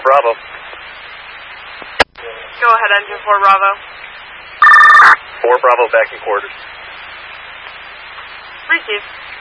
Bravo. Go ahead, engine 4 Bravo. 4 Bravo back in quarters. Receive.